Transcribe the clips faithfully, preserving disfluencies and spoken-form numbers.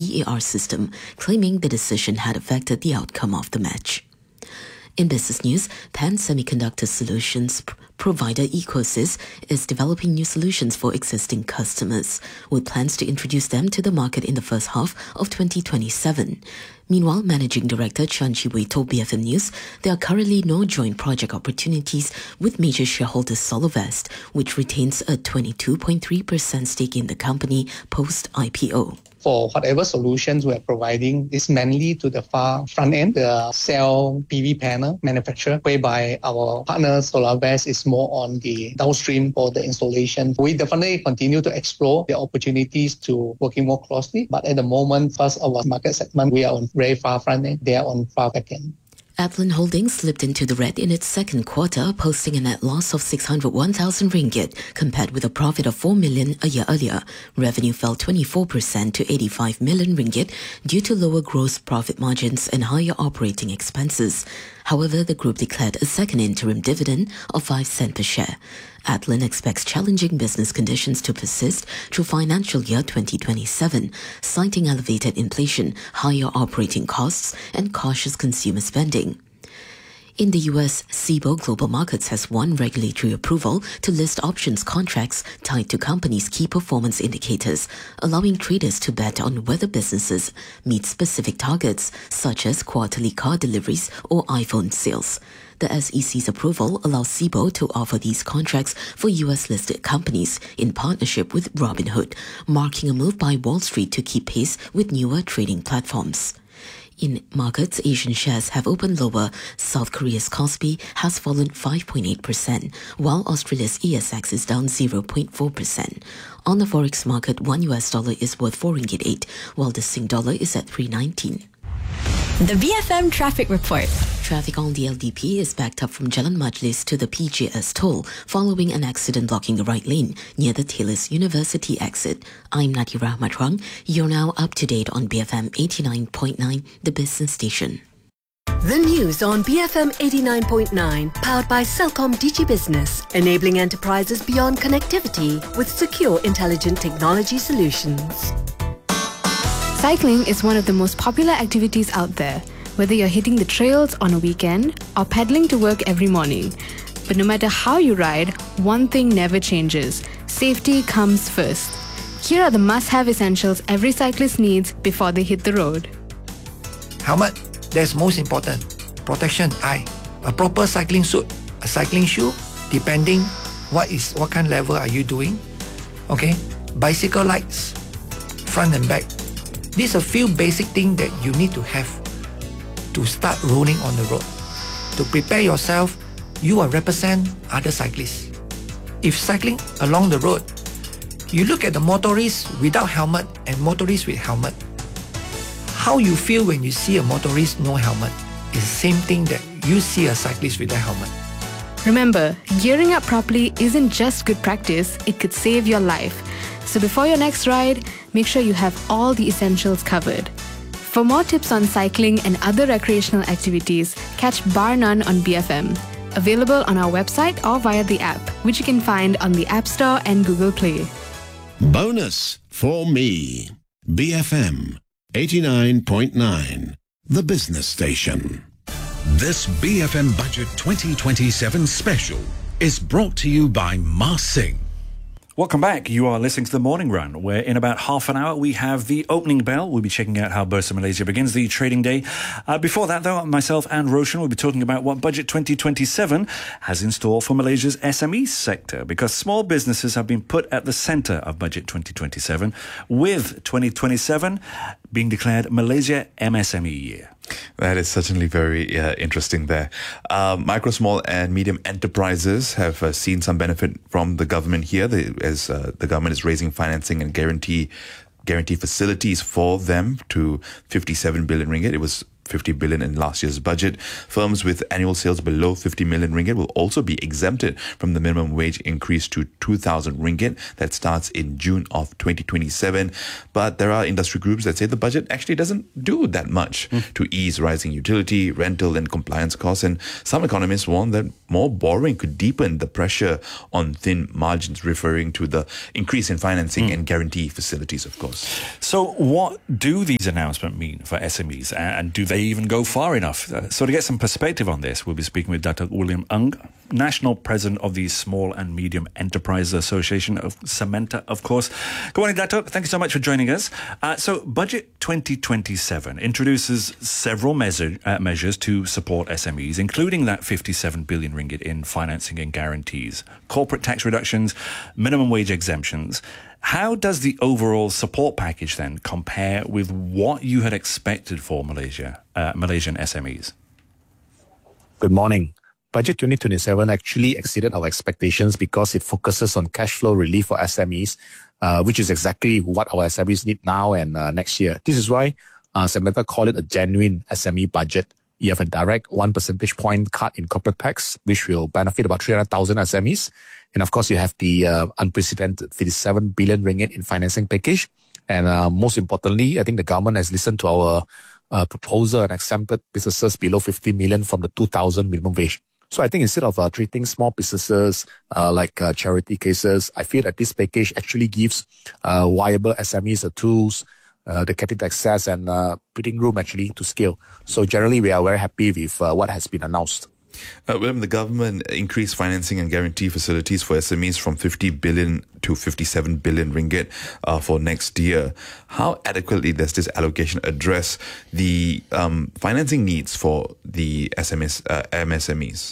V A R system, claiming the decision had affected the outcome of the match. In business news, Pan Semiconductor Solutions pr- provider Ecosys is developing new solutions for existing customers, with plans to introduce them to the market in the first half of twenty twenty-seven. Meanwhile, Managing Director Chan Chi-wei told B F M News there are currently no joint project opportunities with major shareholder SolarVest, which retains a twenty-two point three percent stake in the company post-I P O. For whatever solutions we're providing, is mainly to the far front end, the cell P V panel manufacturer, whereby our partner SolarVest is more on the downstream for the installation. We definitely continue to explore the opportunities to working more closely, but at the moment, first our market segment, we are on very far front end, they are on far back end. Applin Holdings slipped into the red in its second quarter, posting a net loss of six hundred one thousand ringgit, compared with a profit of four million a year earlier. Revenue fell twenty-four percent to eighty-five million ringgit due to lower gross profit margins and higher operating expenses. However, the group declared a second interim dividend of five cents per share. Applin expects challenging business conditions to persist through financial year twenty twenty-seven, citing elevated inflation, higher operating costs, and cautious consumer spending. In the U S, Cboe Global Markets has won regulatory approval to list options contracts tied to companies' key performance indicators, allowing traders to bet on whether businesses meet specific targets, such as quarterly car deliveries or iPhone sales. The S E C's approval allows Cboe to offer these contracts for U S-listed companies in partnership with Robinhood, marking a move by Wall Street to keep pace with newer trading platforms. In markets, Asian shares have opened lower. South Korea's Kospi has fallen five point eight percent, while Australia's E S X is down zero point four percent. On the forex market, one U S dollar is worth four ringgit eight, while the Sing dollar is at three nineteen. The B F M Traffic Report. Traffic on the L D P is backed up from Jalan Majlis to the P J S toll following an accident blocking the right lane near the Taylor's University exit. I'm Nadira Matrang. You're now up to date on B F M eighty-nine point nine, the business station. The news on B F M eighty-nine point nine, powered by Celcom Digi Business, enabling enterprises beyond connectivity with secure, intelligent technology solutions. Cycling is one of the most popular activities out there, whether you're hitting the trails on a weekend or pedaling to work every morning. But no matter how you ride, one thing never changes. Safety comes first. Here are the must-have essentials every cyclist needs before they hit the road. Helmet, that's most important. Protection, eye. A proper cycling suit, a cycling shoe, depending what is what kind of level are you doing. Okay, bicycle lights, front and back. These are a few basic things that you need to have to start rolling on the road. To prepare yourself, you are represent other cyclists. If cycling along the road, you look at the motorists without helmet and motorists with helmet. How you feel when you see a motorist no helmet is the same thing that you see a cyclist with a helmet. Remember, gearing up properly isn't just good practice, it could save your life. So before your next ride, make sure you have all the essentials covered. For more tips on cycling and other recreational activities, catch Bar None on B F M. Available on our website or via the app, which you can find on the App Store and Google Play. Bonus for me. B F M eighty-nine point nine, the business station. This B F M Budget twenty twenty-seven special is brought to you by Mas Sing. Welcome back. You are listening to The Morning Run, where in about half an hour we have the opening bell. We'll be checking out how Bursa Malaysia begins the trading day. Uh, before that, though, myself and Roshan will be talking about what Budget twenty twenty-seven has in store for Malaysia's S M E sector, because small businesses have been put at the centre of Budget twenty twenty-seven, with twenty twenty-seven being declared Malaysia M S M E Year. That is certainly very uh, interesting there. Uh, micro, small and medium enterprises have uh, seen some benefit from the government here, they, as uh, the government is raising financing and guarantee guarantee facilities for them to fifty-seven billion ringgit. It was fifty billion in last year's budget. Firms with annual sales below fifty million ringgit will also be exempted from the minimum wage increase to two thousand ringgit that starts in June of twenty twenty-seven. But there are industry groups that say the budget actually doesn't do that much mm. to ease rising utility, rental and compliance costs. And some economists warn that more borrowing could deepen the pressure on thin margins, referring to the increase in financing mm. and guarantee facilities, of course. So what do these announcements mean for S M Es, and do they even go far enough? Uh, so to get some perspective on this, we'll be speaking with Datuk William Ng, National President of the Small and Medium Enterprises Association of Samenta, of course. Good morning, Datuk. Thank you so much for joining us. Uh, so Budget twenty twenty-seven introduces several measure, uh, measures to support S M Es, including that fifty-seven billion ringgit in financing and guarantees, corporate tax reductions, minimum wage exemptions. How does the overall support package then compare with what you had expected for Malaysia, uh, Malaysian S M Es? Good morning. Budget twenty twenty-seven actually exceeded our expectations because it focuses on cash flow relief for S M Es, uh, which is exactly what our S M Es need now and uh, next year. This is why uh, Samantha called it a genuine S M E budget. You have a direct one percentage point cut in corporate tax, which will benefit about three hundred thousand S M Es. And of course, you have the uh, unprecedented fifty-seven billion ringgit in financing package. And uh, most importantly, I think the government has listened to our uh, proposal and exempted businesses below fifty million from the two thousand minimum wage. So I think instead of uh, treating small businesses uh, like uh, charity cases, I feel that this package actually gives uh, viable S M Es the tools, uh, the capital access and uh, breathing room actually to scale. So generally, we are very happy with uh, what has been announced. Uh, William, the government increased financing and guarantee facilities for S M Es from fifty billion to fifty-seven billion ringgit uh, for next year. How adequately does this allocation address the um, financing needs for the S M Es, uh, M S M Es?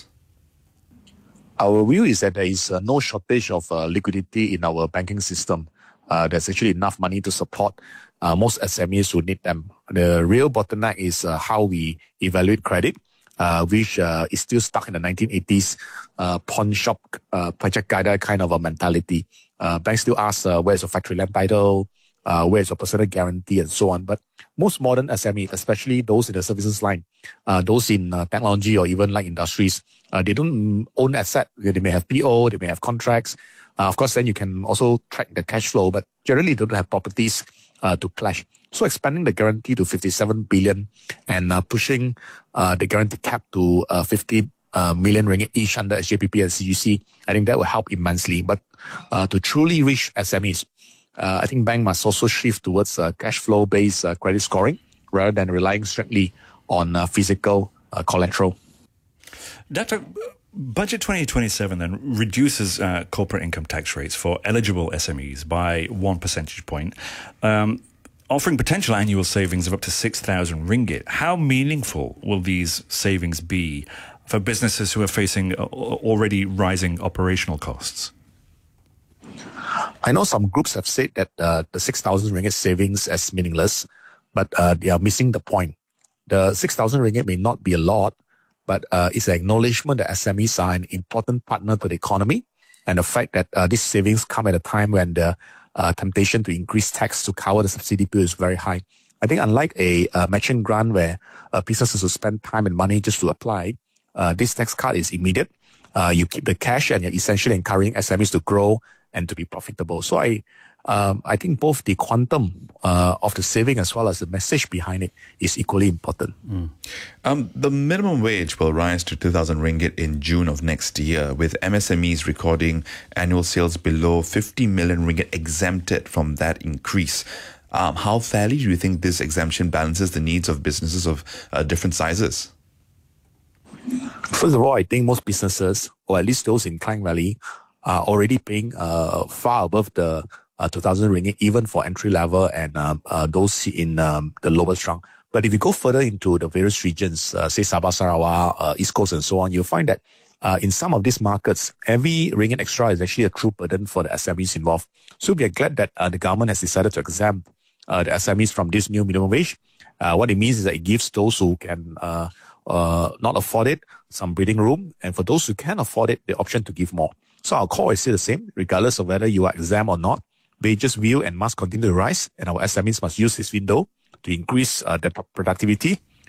Our view is that there is uh, no shortage of uh, liquidity in our banking system. Uh, there's actually enough money to support uh, most S M Es who need them. The real bottleneck is uh, how we evaluate credit, uh, which uh, is still stuck in the nineteen eighties uh, pawn shop uh, project guide kind of a mentality. Uh, banks still ask, uh, where's your factory land title, uh, where's your personal guarantee, and so on. But most modern S M Es, especially those in the services line, uh, those in uh, technology or even like industries, uh, they don't own asset. They may have P O, they may have contracts. Uh, of course, then you can also track the cash flow, but generally they don't have properties uh, to pledge. So expanding the guarantee to fifty-seven billion and uh, pushing uh, the guarantee cap to uh, fifty uh, million ringgit each under S J P P and C G C, I think that will help immensely. But uh, to truly reach S M Es, uh, I think bank must also shift towards uh, cash flow-based uh, credit scoring rather than relying strictly on uh, physical uh, collateral. Doctor, Budget twenty twenty-seven then reduces uh, corporate income tax rates for eligible S M Es by one percentage point, um, offering potential annual savings of up to six thousand ringgit. How meaningful will these savings be for businesses who are facing already rising operational costs? I know some groups have said that uh, the six thousand ringgit savings is meaningless, but uh, they are missing the point. The six thousand ringgit may not be a lot, but uh, it's an acknowledgement that S M Es are an important partner to the economy, and the fact that uh, these savings come at a time when the uh, temptation to increase tax to cover the subsidy bill is very high. I think unlike a uh, matching grant where uh, businesses will spend time and money just to apply, uh, this tax cut is immediate. Uh, you keep the cash and you're essentially encouraging S M Es to grow and to be profitable. So I um, I think both the quantum uh, of the saving as well as the message behind it is equally important. Mm. Um, the minimum wage will rise to two thousand ringgit in June of next year, with M S M Es recording annual sales below fifty million ringgit exempted from that increase. Um, how fairly do you think this exemption balances the needs of businesses of uh, different sizes? First of all, I think most businesses, or at least those in Klang Valley, are already paying uh, far above the uh, two thousand ringgit, even for entry level and uh, uh, those in um, the lowest rung. But if you go further into the various regions, uh, say Sabah, Sarawak, uh, East Coast and so on, you'll find that uh, in some of these markets, every ringgit extra is actually a true burden for the S M Es involved. So we are glad that uh, the government has decided to exempt uh, the S M Es from this new minimum wage. Uh, what it means is that it gives those who can uh, uh, not afford it some breathing room, and for those who can afford it, the option to give more. So our core is still the same, regardless of whether you are exempt or not. Wages will and must continue to rise, and our S M Es must use this window to increase uh, their productivity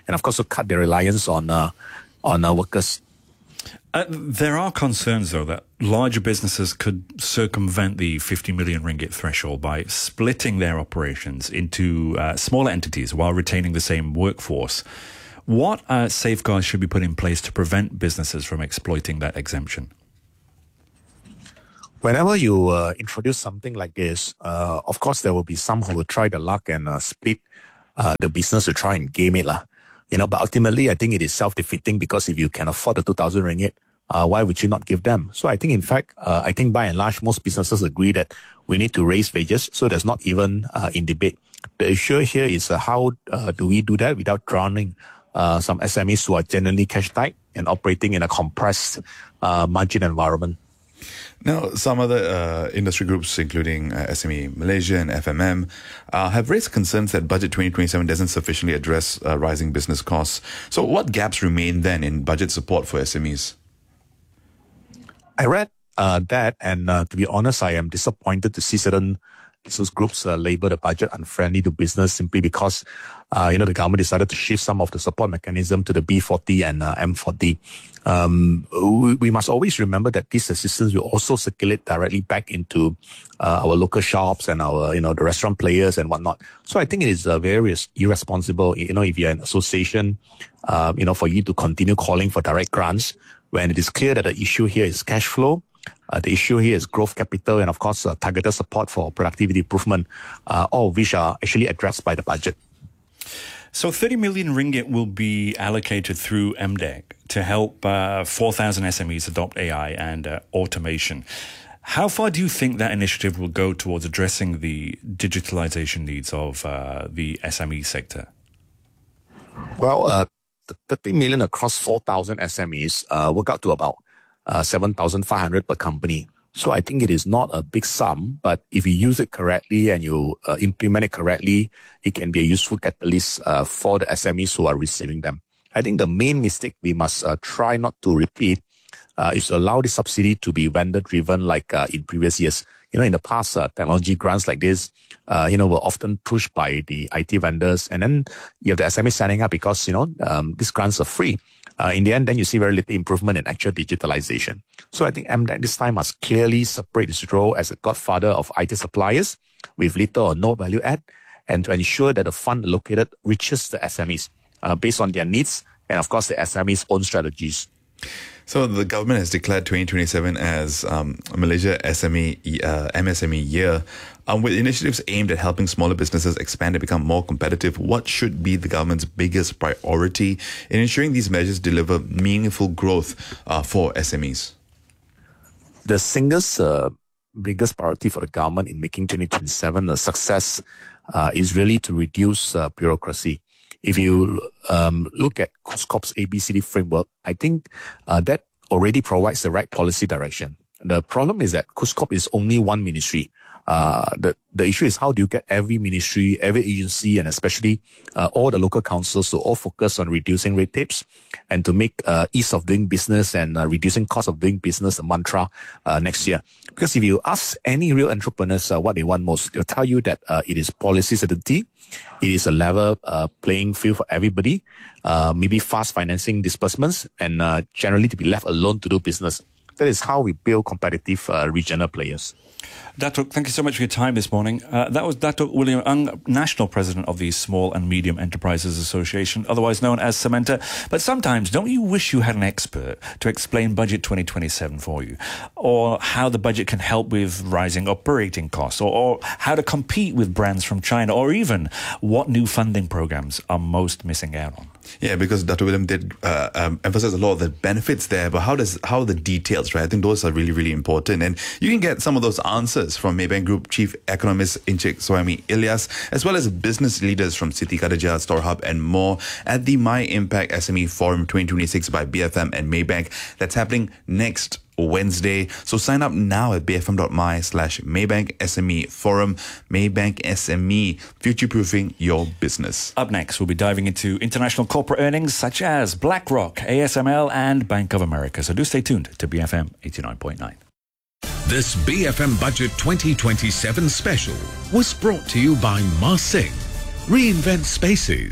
and of course to cut their reliance on uh, on uh, workers. Uh, there are concerns, though, that larger businesses could circumvent the fifty million ringgit threshold by splitting their operations into uh, smaller entities while retaining the same workforce. What uh, safeguards should be put in place to prevent businesses from exploiting that exemption? Whenever you uh, introduce something like this, uh, of course, there will be some who will try the luck and uh, split uh, the business to try and game it. lah. You know, but ultimately, I think it is self-defeating because if you can afford the two thousand ringgit, uh, why would you not give them? So I think, in fact, uh, I think by and large, most businesses agree that we need to raise wages. So that's not even uh, in debate. The issue here is uh, how uh, do we do that without drowning uh, some S M Es who are generally cash tight and operating in a compressed uh, margin environment. Now, some other uh, industry groups, including uh, S M E Malaysia and F M M, uh, have raised concerns that Budget twenty twenty-seven doesn't sufficiently address uh, rising business costs. So what gaps remain then in budget support for S M Es? I read uh, that, and uh, to be honest, I am disappointed to see certain business groups uh, label the budget unfriendly to business simply because, uh, you know, the government decided to shift some of the support mechanism to the B forty and uh, M forty. Um, we, we must always remember that this assistance will also circulate directly back into uh, our local shops and our, you know, the restaurant players and whatnot. So I think it is uh, very irresponsible, you know, if you're an association, uh, you know, for you to continue calling for direct grants when it is clear that the issue here is cash flow. Uh, the issue here is growth capital and, of course, uh, targeted support for productivity improvement, uh, all of which are actually addressed by the budget. So thirty million ringgit will be allocated through M D E C to help uh, four thousand S M Es adopt A I and uh, automation. How far do you think that initiative will go towards addressing the digitalization needs of uh, the S M E sector? Well, uh, the thirty million across four thousand S M Es uh, work out to about uh, seven thousand five hundred per company. So I think it is not a big sum, but if you use it correctly and you uh, implement it correctly, it can be a useful catalyst uh, for the S M Es who are receiving them. I think the main mistake we must uh, try not to repeat uh, is to allow the subsidy to be vendor-driven like uh, in previous years. You know, in the past, uh, technology grants like this, uh, you know, were often pushed by the I T vendors, and then you have the S M Es signing up because, you know, um, these grants are free. Uh, in the end, then you see very little improvement in actual digitalization. So I think M D E C this time must clearly separate its role as a godfather of I T suppliers with little or no value add, and to ensure that the fund allocated reaches the S M Es uh, based on their needs and, of course, the S M Es' own strategies. So the government has declared twenty twenty-seven as um, Malaysia S M E uh, M S M E year. Um, with initiatives aimed at helping smaller businesses expand and become more competitive, what should be the government's biggest priority in ensuring these measures deliver meaningful growth uh, for S M Es? The single uh, biggest priority for the government in making twenty twenty-seven a success uh, is really to reduce uh, bureaucracy. If you um, look at KUSKOP's A B C D framework, I think uh, that already provides the right policy direction. The problem is that KUSKOP is only one ministry. Uh, the, the issue is how do you get every ministry, every agency, and especially uh, all the local councils to all focus on reducing red tapes and to make uh, ease of doing business and uh, reducing cost of doing business a mantra uh, next year. Because if you ask any real entrepreneurs uh, what they want most, they'll tell you that uh, it is policy certainty, it is a level uh, playing field for everybody, uh, maybe fast financing disbursements, and uh, generally to be left alone to do business. That is how we build competitive uh, regional players. Datuk, thank you so much for your time this morning. Uh, that was Datuk William Ng, National President of the Small and Medium Enterprises Association, otherwise known as Samenta. But sometimes, don't you wish you had an expert to explain Budget twenty twenty-seven for you? Or how the budget can help with rising operating costs? Or, or how to compete with brands from China? Or even what new funding programs are most missing out on? Yeah, because Doctor William did uh, um, emphasize a lot of the benefits there, but how does how the details, right? I think those are really, really important. And you can get some of those answers from Maybank Group Chief Economist Encik Sohami Ilyas, as well as business leaders from Siti Khadijah, StoreHub and more at the My Impact S M E Forum twenty twenty-six by B F M and Maybank. That's happening next Wednesday. So sign up now at bfm.my slash Maybank S M E Forum. Maybank S M E, future-proofing your business. Up next, we'll be diving into international corporate earnings such as BlackRock, A S M L and Bank of America. So do stay tuned to B F M eighty-nine point nine. This B F M Budget twenty twenty-seven special was brought to you by Masing. Reinvent spaces.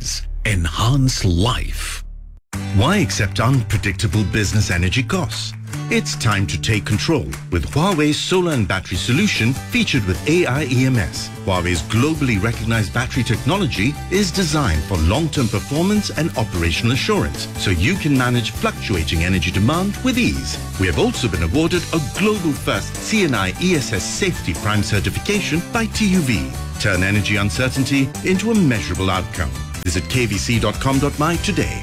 enhance life. Why accept unpredictable business energy costs? It's time to take control with Huawei's solar and battery solution featured with A I E M S. Huawei's globally recognized battery technology is designed for long-term performance and operational assurance, so you can manage fluctuating energy demand with ease. We have also been awarded a global first C N I E S S Safety Prime certification by T U V. Turn energy uncertainty into a measurable outcome. Visit k v c dot com dot my today.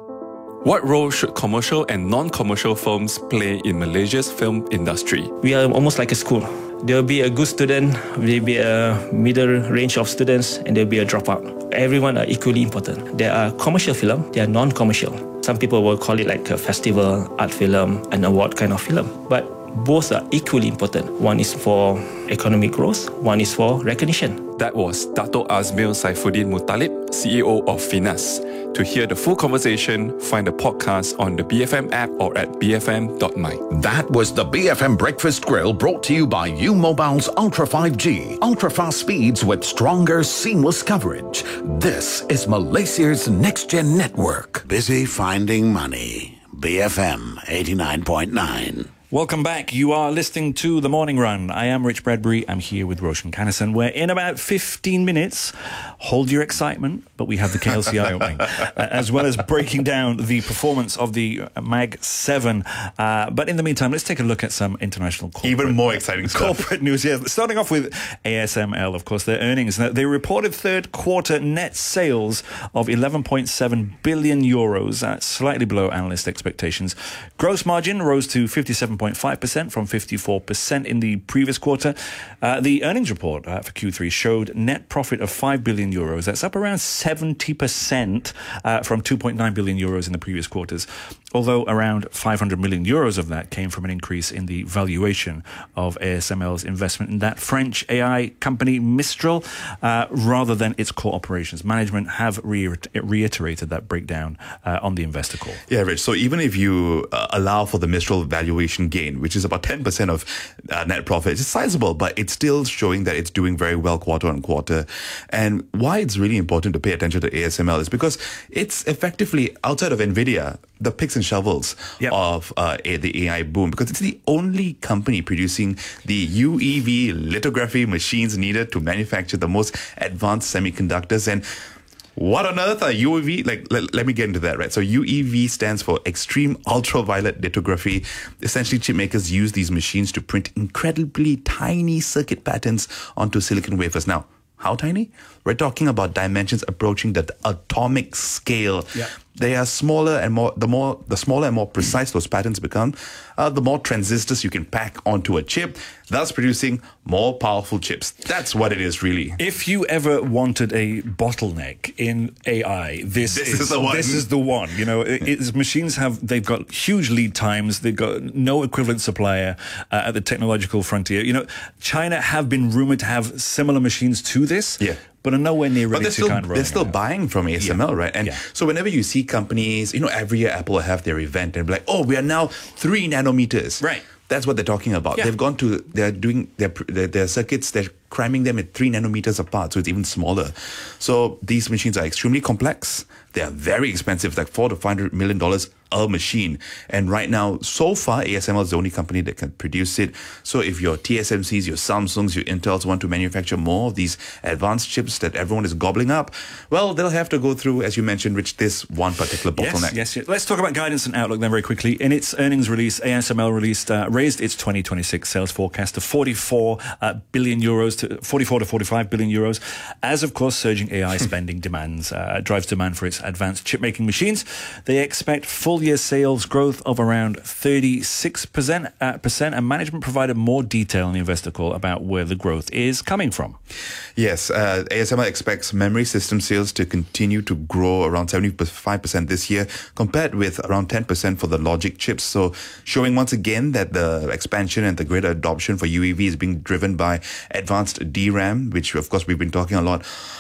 What role should commercial and non-commercial firms play in Malaysia's film industry? We are almost like a school. There will be a good student, there will be a middle range of students, and there will be a dropout. Everyone are equally important. There are commercial film, there are non-commercial. Some people will call it like a festival, art film, an award kind of film. But both are equally important. One is for economic growth, one is for recognition. That was Dato' Azmil Saifuddin Muttalib, C E O of Finas. To hear the full conversation, find the podcast on the B F M app or at b f m dot my. That was the B F M Breakfast Grill, brought to you by U Mobile's Ultra five G. Ultra fast speeds with stronger, seamless coverage. This is Malaysia's next-gen network. Busy finding money. B F M eighty-nine point nine. Welcome back. You are listening to The Morning Run. I am Rich Bradbury. I'm here with Roshan Kannison. We're in about fifteen minutes. Hold your excitement, but we have the K L C I opening, uh, as well as breaking down the performance of the Mag seven. Uh, but in the meantime, let's take a look at some international corporate, even more exciting stuff. Corporate news. Yeah, starting off with A S M L, of course, their earnings. Now, they reported third quarter net sales of eleven point seven billion euros, uh, slightly below analyst expectations. Gross margin rose to fifty-seven point five percent from fifty-four percent in the previous quarter. Uh, the earnings report uh, for Q three showed net profit of five billion euros. That's up around seventy percent uh, from two point nine billion euros in the previous quarters, although around five hundred million euros of that came from an increase in the valuation of A S M L's investment in that French A I company Mistral, uh, rather than its core operations. Management have re- reiterated that breakdown uh, on the investor call. Yeah, Rich. So even if you uh, allow for the Mistral valuation gain, which is about ten percent of uh, net profit, it's sizable, but it's still showing that it's doing very well quarter on quarter. And why it's really important to pay attention to A S M L is because it's effectively, outside of NVIDIA, the picks and shovels yep. of uh, a, the A I boom, because it's the only company producing the U E V lithography machines needed to manufacture the most advanced semiconductors. And what on earth are U E V? Like, let, let me get into that, right? So U E V stands for extreme ultraviolet lithography. Essentially, chip makers use these machines to print incredibly tiny circuit patterns onto silicon wafers. Now, how tiny? We're talking about dimensions approaching the atomic scale. Yeah. They are smaller and more, the more, the smaller and more precise those patterns become, uh, the more transistors you can pack onto a chip, thus producing more powerful chips. That's what it is, really. If you ever wanted a bottleneck in A I, this, this is, is the one. This is the one. You know, it, it's, machines have, they've got huge lead times. They've got no equivalent supplier uh, at the technological frontier. You know, China have been rumored to have similar machines to this. Yeah. But are nowhere near ready but they're to still, kind of they're still buying from A S M L, yeah. right? And yeah. so whenever you see companies, you know, every year Apple will have their event and be like, oh, we are now three nanometers. Right. That's what they're talking about. Yeah. They've gone to, they're doing their, their, their circuits, they're cramming them at three nanometers apart, so it's even smaller. So these machines are extremely complex. They are very expensive, like four to five hundred million dollars a machine. And right now, so far, A S M L is the only company that can produce it. So if your T S M Cs, your Samsungs, your Intels want to manufacture more of these advanced chips that everyone is gobbling up, well, they'll have to go through, as you mentioned, Rich, this one particular bottleneck. Yes, yes, yes. Let's talk about guidance and outlook then very quickly. In its earnings release, A S M L released uh, raised its twenty twenty-six sales forecast to forty-four uh, billion euros to forty-four to forty-five billion euros, as of course surging A I spending demands uh, drives demand for its advanced chip making machines. They expect full year sales growth of around thirty-six percent, uh, percent, and management provided more detail in the investor call about where the growth is coming from. Yes, uh, A S M L expects memory system sales to continue to grow around seventy-five percent this year, compared with around ten percent for the logic chips. So showing once again that the expansion and the greater adoption for U E V is being driven by advanced D RAM, which of course we've been talking a lot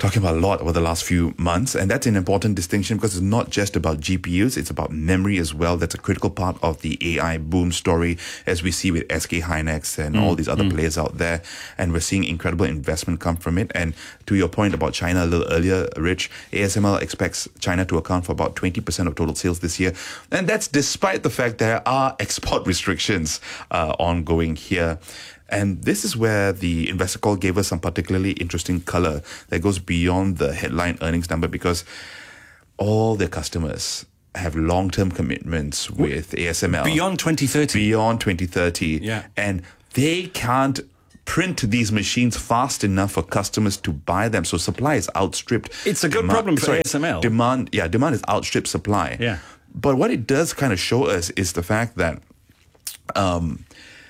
talking about a lot over the last few months. And that's an important distinction because it's not just about G P Us, it's about memory as well. That's a critical part of the A I boom story, as we see with S K Hynix and mm, all these other mm. players out there. And we're seeing incredible investment come from it. And to your point about China a little earlier, Rich, A S M L expects China to account for about twenty percent of total sales this year. And that's despite the fact there are export restrictions uh, ongoing here. And this is where the investor call gave us some particularly interesting color that goes beyond the headline earnings number, because all their customers have long-term commitments with A S M L. Beyond twenty thirty. Beyond twenty thirty. Yeah. And they can't print these machines fast enough for customers to buy them. So supply is outstripped. It's a good demand, problem for sorry, A S M L. Demand, yeah, demand is outstripped supply. Yeah. But what it does kind of show us is the fact that um,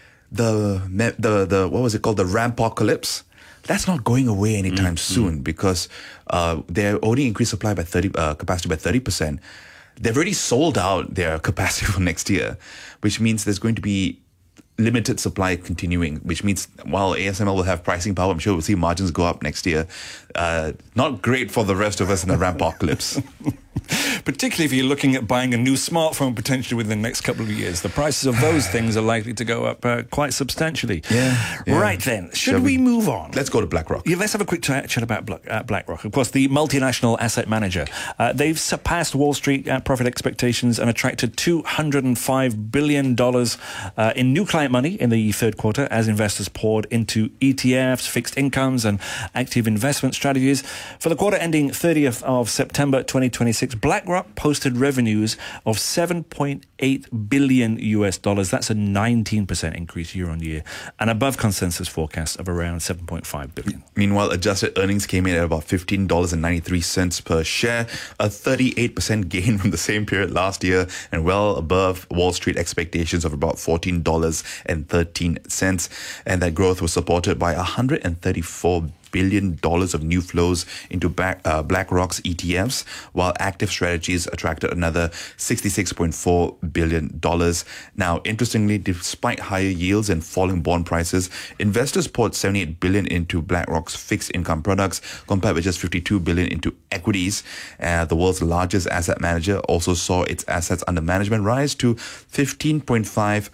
the the the what was it called the Rampocalypse, that's not going away anytime mm, soon mm. because uh, they only increased supply by thirty uh, capacity by thirty percent. They've already sold out their capacity for next year, which means there's going to be limited supply continuing, which means while A S M L will have pricing power, I'm sure we'll see margins go up next year. Uh, not great for the rest of us in the Rampocalypse. Particularly if you're looking at buying a new smartphone potentially within the next couple of years. The prices of those things are likely to go up uh, quite substantially. Yeah, yeah. Right then, should Shall we, we move on? Let's go to BlackRock. Yeah, let's have a quick chat, chat about Black, uh, BlackRock. Of course, the multinational asset manager. Uh, they've surpassed Wall Street uh, profit expectations and attracted two hundred five billion dollars uh, in new client money in the third quarter as investors poured into E T Fs, fixed incomes and active investment strategies. For the quarter ending thirtieth of September twenty twenty-six, BlackRock posted revenues of seven point eight billion U S dollars. That's a nineteen percent increase year on year and above consensus forecast of around seven point five billion. Meanwhile, adjusted earnings came in at about fifteen dollars and ninety-three cents per share, a thirty-eight percent gain from the same period last year and well above Wall Street expectations of about fourteen dollars and thirteen cents. And that growth was supported by one hundred thirty-four billion dollars of new flows into back, uh, BlackRock's E T Fs, while active strategies attracted another sixty-six point four billion dollars. Now, interestingly, despite higher yields and falling bond prices, investors poured seventy-eight billion dollars into BlackRock's fixed income products, compared with just fifty-two billion dollars into equities. Uh, the world's largest asset manager also saw its assets under management rise to fifteen point five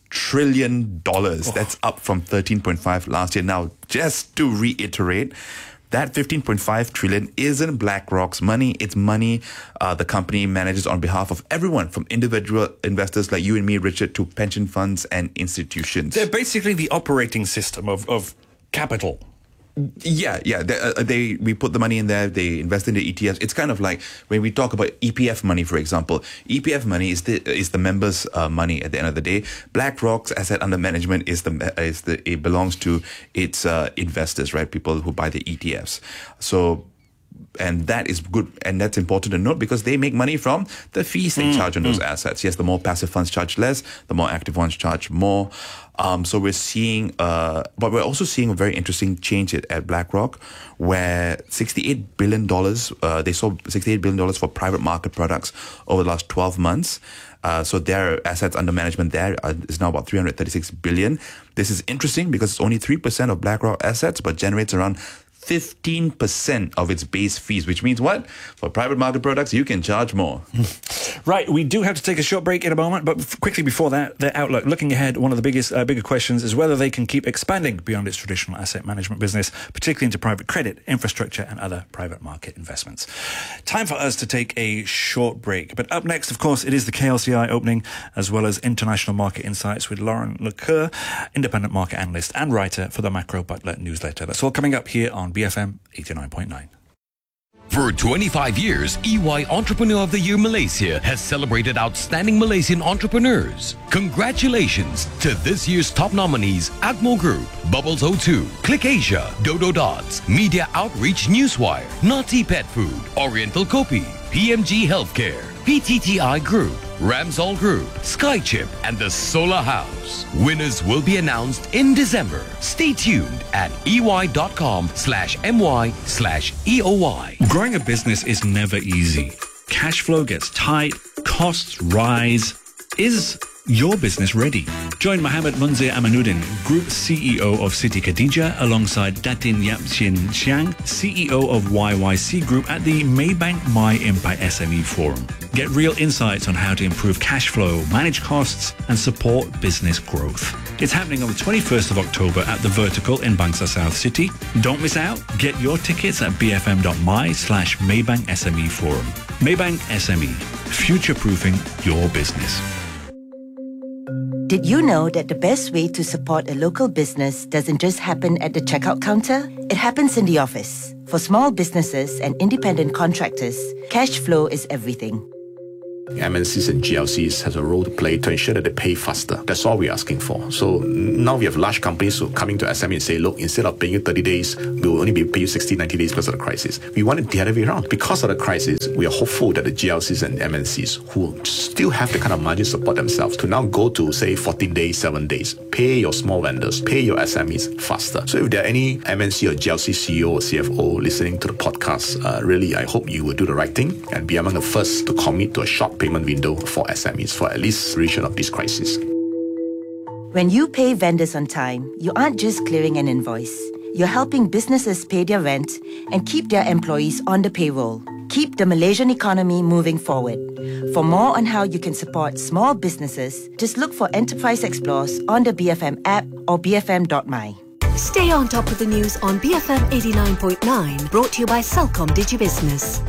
trillion dollars. Oh. That's up from thirteen point five last year. Now, just to reiterate, that fifteen point five trillion isn't BlackRock's money. It's money uh, the company manages on behalf of everyone, from individual investors like you and me, Richard, to pension funds and institutions. They're basically the operating system of, of capital. Yeah, yeah. They, uh, they we put the money in there. They invest in the E T Fs. It's kind of like when we talk about E P F money, for example. E P F money is the is the members' uh, money at the end of the day. BlackRock's asset under management is the is the it belongs to its uh, investors, right? People who buy the E T Fs. So. And that is good, and that's important to note because they make money from the fees they mm, charge on mm. those assets. Yes, the more passive funds charge less, the more active ones charge more. Um, so we're seeing, uh, but we're also seeing a very interesting change at, at BlackRock, where sixty-eight billion dollars, uh, they sold sixty-eight billion dollars for private market products over the last twelve months. Uh, so their assets under management there are, is now about three hundred thirty-six billion dollars. This is interesting because it's only three percent of BlackRock assets, but generates around fifteen percent of its base fees, which means what? For private market products, you can charge more. Right, we do have to take a short break in a moment, but f- quickly before that, their outlook. Looking ahead, one of the biggest, uh, bigger questions is whether they can keep expanding beyond its traditional asset management business, particularly into private credit, infrastructure, and other private market investments. Time for us to take a short break. But up next, of course, it is the K L C I opening, as well as international market insights with Lauren Lecoeur, independent market analyst and writer for the Macro Butler newsletter. That's all coming up here on B F M eighty-nine point nine. For twenty-five years, E Y Entrepreneur of the Year Malaysia has celebrated outstanding Malaysian entrepreneurs. Congratulations to this year's top nominees: Agmo Group, Bubbles O two, Click Asia, Dodo Dots, Media Outreach Newswire, Naughty Pet Food, Oriental Kopi, P M G Healthcare, P T T I Group, Ramsol Group, Skychip, and the Solar House. Winners will be announced in December. Stay tuned at ey.com slash my slash eoy. Growing a business is never easy. Cash flow gets tight, costs rise. Is your business ready. Join Mohammed Munzir Amanuddin, Group C E O of Siti Khadijah, alongside Datin Yap Chin Chiang, C E O of Y Y C Group at the Maybank My Impact S M E Forum. Get real insights on how to improve cash flow, manage costs, and support business growth. It's happening on the twenty-first of October at the Vertical in Bangsa South City. Don't miss out. Get your tickets at bfm.my slash Maybank S M E Forum. Maybank S M E, future-proofing your business. Did you know that the best way to support a local business doesn't just happen at the checkout counter? It happens in the office. For small businesses and independent contractors, cash flow is everything. M N Cs and G L Cs has a role to play to ensure that they pay faster. That's all we're asking for. So now we have large companies who are coming to S M E and say, look, instead of paying you thirty days, we'll only be paying you sixty, ninety days because of the crisis. We want it the other way around. Because of the crisis, we are hopeful that the G L Cs and M N Cs who still have the kind of margin support themselves to now go to, say, fourteen days, seven days. Pay your small vendors, pay your S M Es faster. So if there are any M N C or G L C C E O or C F O listening to the podcast, uh, really, I hope you will do the right thing and be among the first to commit to a short payment window for S M Es for at least duration of this crisis. When you pay vendors on time, you aren't just clearing an invoice. You're helping businesses pay their rent and keep their employees on the payroll. Keep the Malaysian economy moving forward. For more on how you can support small businesses, just look for Enterprise Explores on the B F M app or b f m dot my. Stay on top of the news on B F M eighty-nine point nine, brought to you by Celcom DigiBusiness.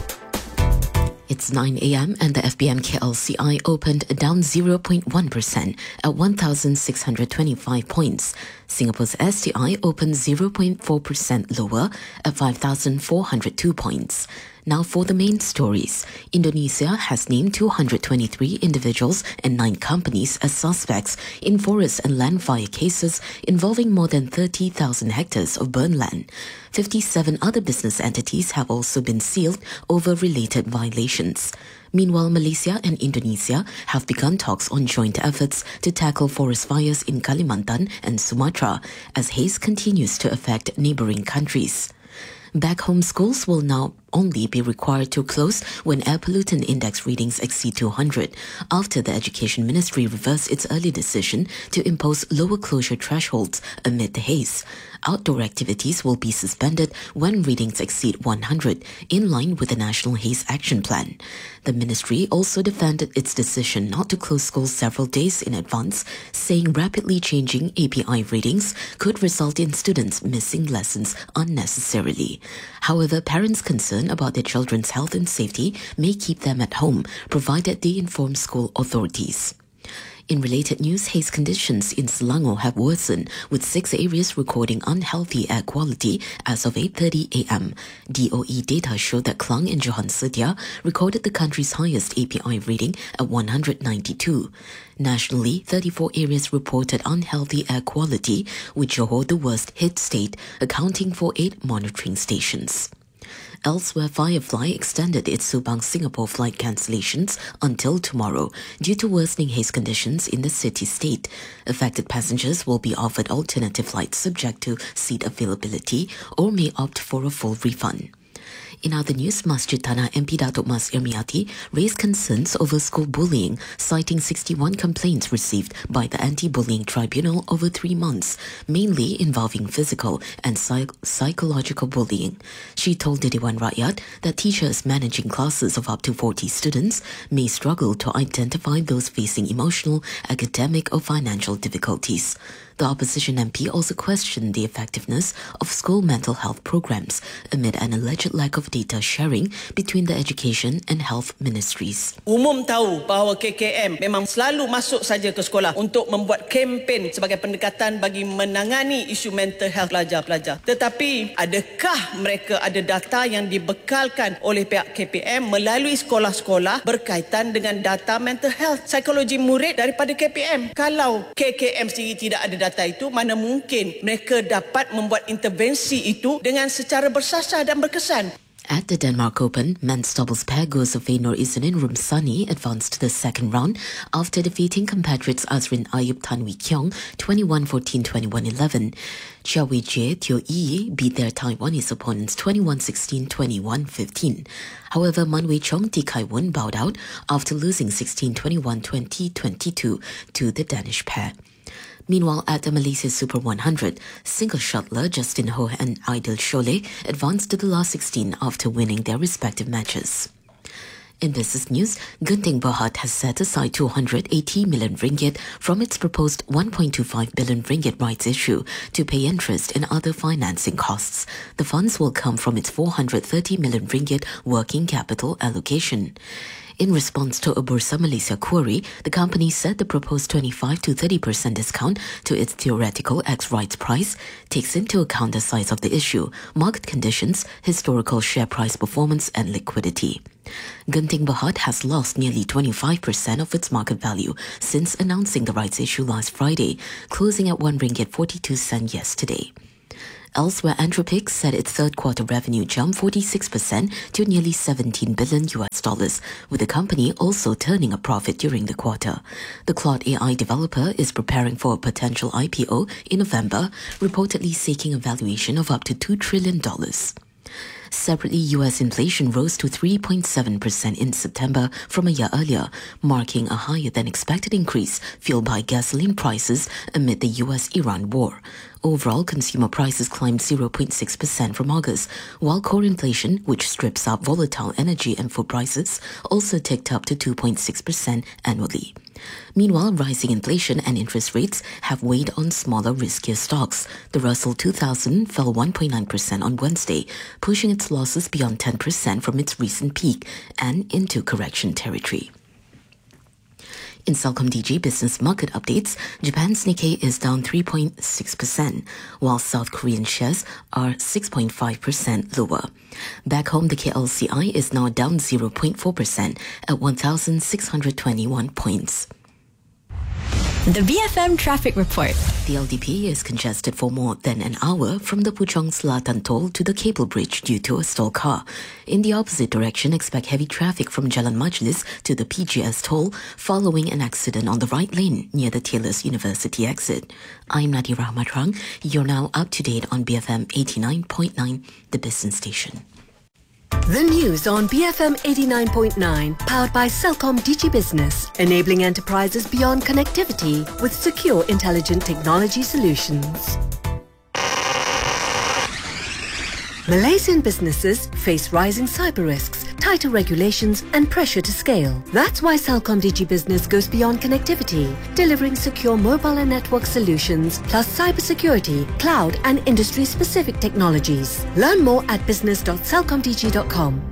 It's nine a.m. and the F B M K L C I opened down zero point one percent at one thousand six hundred twenty-five points. Singapore's S T I opened zero point four percent lower at five thousand four hundred two points. Now for the main stories. Indonesia has named two hundred twenty-three individuals and nine companies as suspects in forest and land fire cases involving more than thirty thousand hectares of burn land. fifty-seven other business entities have also been sealed over related violations. Meanwhile, Malaysia and Indonesia have begun talks on joint efforts to tackle forest fires in Kalimantan and Sumatra as haze continues to affect neighbouring countries. Back home, schools will now only be required to close when air pollutant index readings exceed two hundred, after the Education Ministry reversed its early decision to impose lower closure thresholds amid the haze. Outdoor activities will be suspended when readings exceed one hundred, in line with the National Haze Action Plan. The ministry also defended its decision not to close schools several days in advance, saying rapidly changing A P I readings could result in students missing lessons unnecessarily. However, parents concerned about their children's health and safety may keep them at home, provided they inform school authorities. In related news, haze conditions in Selangor have worsened, with six areas recording unhealthy air quality as of eight thirty a.m. D O E data showed that Klang and Johan Setia recorded the country's highest A P I reading at one hundred ninety-two. Nationally, thirty-four areas reported unhealthy air quality, with Johor the worst hit state, accounting for eight monitoring stations. Elsewhere, Firefly extended its Subang Singapore flight cancellations until tomorrow due to worsening haze conditions in the city-state. Affected passengers will be offered alternative flights subject to seat availability or may opt for a full refund. In other news, Masjid Tanah M P Datuk Mas Irmiati raised concerns over school bullying, citing sixty-one complaints received by the Anti-Bullying Tribunal over three months, mainly involving physical and psych- psychological bullying. She told Dewan Rakyat that teachers managing classes of up to forty students may struggle to identify those facing emotional, academic or financial difficulties. The opposition M P also questioned the effectiveness of school mental health programs amid an alleged lack of data sharing between the education and health ministries. Umum tahu bahawa K K M memang selalu masuk saja ke sekolah untuk membuat kempen sebagai pendekatan bagi menangani isu mental health pelajar-pelajar. Tetapi adakah mereka ada data yang dibekalkan oleh pihak K P M melalui sekolah-sekolah berkaitan dengan data mental health psikologi murid daripada K P M? Kalau K K M sendiri tidak ada data itu, mana mungkin mereka dapat membuat intervensi itu dengan secara bersasar dan berkesan. At the Denmark Open, men's doubles pair Gose Feinor Isanin Rumsani advanced to the second round after defeating compatriots Azrin Ayub Tan Wee Kyung twenty-one fourteen, twenty-one eleven. Chia Wei-jie Teo Yi beat their Taiwanese opponents twenty-one sixteen, twenty-one fifteen. However, Man Wei-chong Ti Kai-won bowed out after losing sixteen twenty-one, twenty twenty-two to the Danish pair. Meanwhile, at the Malaysia Super one hundred, single shuttler Justin Ho and Aidil Sholeh advanced to the last sixteen after winning their respective matches. In business news, Genting Berhad has set aside two hundred eighty million ringgit from its proposed one point two five billion ringgit rights issue to pay interest and other financing costs. The funds will come from its four hundred thirty million ringgit working capital allocation. In response to a Bursa Malaysia query, the company said the proposed twenty-five to thirty percent discount to its theoretical ex-rights price takes into account the size of the issue, market conditions, historical share price performance and liquidity. Genting Berhad has lost nearly twenty-five percent of its market value since announcing the rights issue last Friday, closing at one ringgit forty-two cent yesterday. Elsewhere, Anthropic said its third quarter revenue jumped forty-six percent to nearly seventeen billion U S dollars, with the company also turning a profit during the quarter. The Claude A I developer is preparing for a potential I P O in November, reportedly seeking a valuation of up to two trillion dollars. Separately, U S inflation rose to three point seven percent in September from a year earlier, marking a higher-than-expected increase fueled by gasoline prices amid the U S Iran war. Overall, consumer prices climbed zero point six percent from August, while core inflation, which strips out volatile energy and food prices, also ticked up to two point six percent annually. Meanwhile, rising inflation and interest rates have weighed on smaller, riskier stocks. The Russell two thousand fell one point nine percent on Wednesday, pushing its losses beyond ten percent from its recent peak and into correction territory. In CelcomDigi business market updates, Japan's Nikkei is down three point six percent, while South Korean shares are six point five percent lower. Back home, the K L C I is now down zero point four percent at one thousand six hundred twenty-one points. The B F M Traffic Report. The L D P is congested for more than an hour from the Puchong Selatan Toll to the Cable Bridge due to a stalled car. In the opposite direction, expect heavy traffic from Jalan Majlis to the P G S Toll following an accident on the right lane near the Taylor's University exit. I'm Nadira Matrang. You're now up to date on B F M eighty-nine point nine, the business station. The news on B F M eighty-nine point nine, powered by CelcomDigi Business, enabling enterprises beyond connectivity with secure, intelligent technology solutions. Malaysian businesses face rising cyber risks, tighter regulations and pressure to scale. That's why CelcomDigi Business goes beyond connectivity, delivering secure mobile and network solutions, plus cybersecurity, cloud and industry-specific technologies. Learn more at business dot celcomdigi dot com.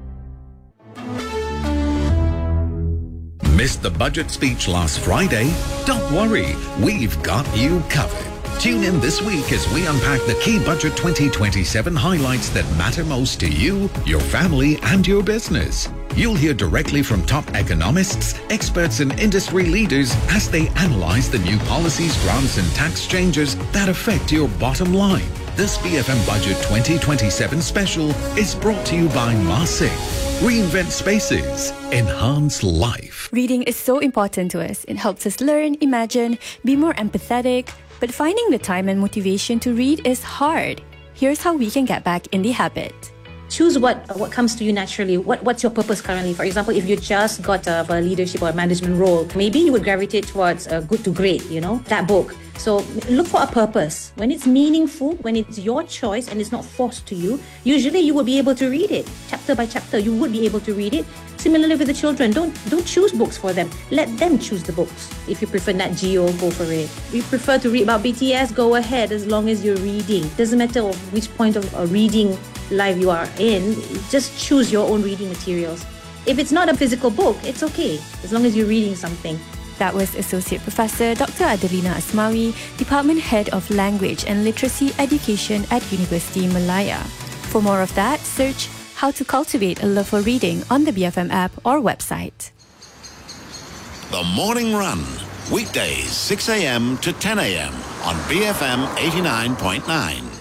Missed the budget speech last Friday? Don't worry, we've got you covered. Tune in this week as we unpack the key Budget twenty twenty-seven highlights that matter most to you, your family and your business. You'll hear directly from top economists, experts and industry leaders as they analyze the new policies, grants and tax changes that affect your bottom line. This B F M Budget twenty twenty-seven special is brought to you by Masik. Reinvent spaces. Enhance life. Reading is so important to us. It helps us learn, imagine, be more empathetic. But finding the time and motivation to read is hard. Here's how we can get back in the habit. Choose what what comes to you naturally. What What's your purpose currently? For example, if you just got a, a leadership or a management role, maybe you would gravitate towards uh, good to great, you know, that book. So look for a purpose. When it's meaningful, when it's your choice and it's not forced to you, usually you will be able to read it. Chapter by chapter, you would be able to read it. Similarly with the children, don't don't choose books for them. Let them choose the books. If you prefer Nat Geo, go for it. If you prefer to read about B T S, go ahead as long as you're reading. Doesn't matter which point of uh, reading life you are in, just choose your own reading materials. If it's not a physical book, it's okay, as long as you're reading something. That was Associate Professor Doctor Adelina Asmawi, Department Head of Language and Literacy Education at University Malaya. For more of that, search How to Cultivate a Love for Reading on the B F M app or website. The Morning Run, weekdays six a.m. to ten a.m. on B F M eighty-nine point nine.